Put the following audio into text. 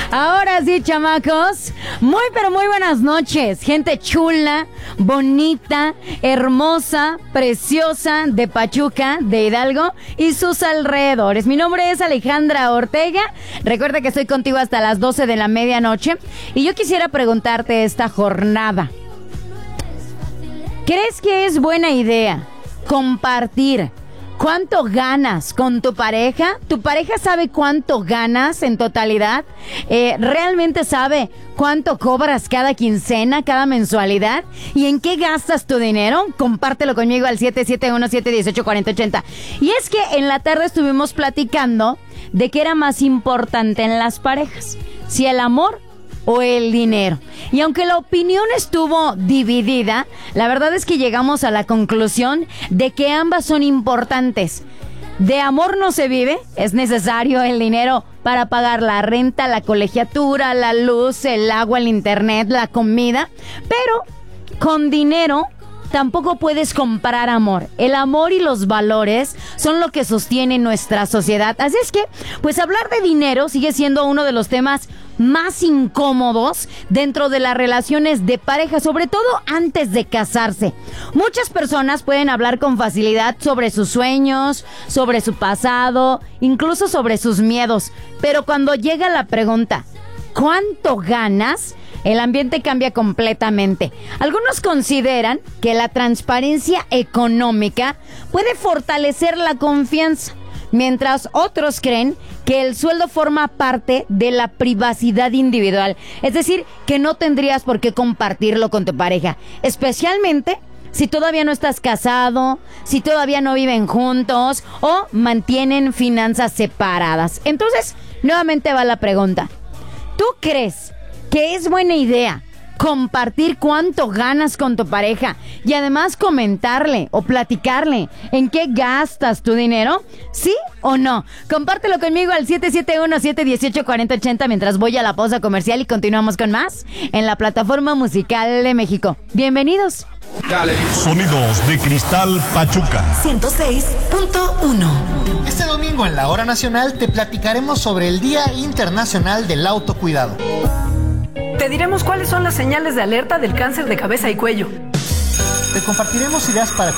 Ahora sí, chamacos, muy pero muy buenas noches. Gente chula, bonita, hermosa, preciosa de Pachuca, de Hidalgo y sus alrededores. Mi nombre es Alejandra Ortega. Recuerda que estoy contigo hasta las 12 de la medianoche. Y yo quisiera preguntarte esta jornada: ¿crees que es buena idea compartir cuánto ganas con tu pareja? ¿Tu pareja sabe cuánto ganas en totalidad? ¿Realmente sabe cuánto cobras cada quincena, cada mensualidad? ¿Y en qué gastas tu dinero? Compártelo conmigo al 771-718-4080. Y es que en la tarde estuvimos platicando de qué era más importante en las parejas, si el amor o el dinero. Y aunque la opinión estuvo dividida, la verdad es que llegamos a la conclusión de que ambas son importantes. De amor no se vive, es necesario el dinero para pagar la renta, la colegiatura, la luz, el agua, el internet, la comida, pero con dinero tampoco puedes comprar amor. El amor y los valores son lo que sostiene nuestra sociedad. Así es que, pues hablar de dinero sigue siendo uno de los temas más incómodos dentro de las relaciones de pareja, sobre todo antes de casarse. Muchas personas pueden hablar con facilidad sobre sus sueños, sobre su pasado, incluso sobre sus miedos. Pero cuando llega la pregunta, ¿cuánto ganas?, el ambiente cambia completamente. Algunos consideran que la transparencia económica puede fortalecer la confianza, mientras otros creen que el sueldo forma parte de la privacidad individual. Es decir, que no tendrías por qué compartirlo con tu pareja, especialmente si todavía no estás casado, si todavía no viven juntos o mantienen finanzas separadas. Entonces, nuevamente va la pregunta: ¿tú crees que es buena idea compartir cuánto ganas con tu pareja y además comentarle o platicarle en qué gastas tu dinero? ¿Sí o no? Compártelo conmigo al 771-718-4080 mientras voy a la pausa comercial y continuamos con más en la plataforma musical de México. Bienvenidos. Dale. Sonidos de Cristal Pachuca 106.1. Este domingo en la Hora Nacional te platicaremos sobre el Día Internacional del Autocuidado. Te diremos cuáles son las señales de alerta del cáncer de cabeza y cuello. Te compartiremos ideas para